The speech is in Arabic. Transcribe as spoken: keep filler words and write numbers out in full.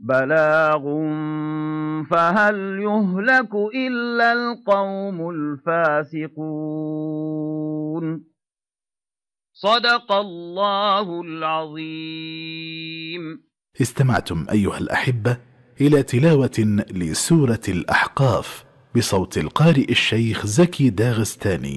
بلاغ فهل يهلك إلا القوم الفاسقون صدق الله العظيم. استمعتم أيها الأحبة إلى تلاوة لسورة الأحقاف بصوت القارئ الشيخ زكي داغستاني.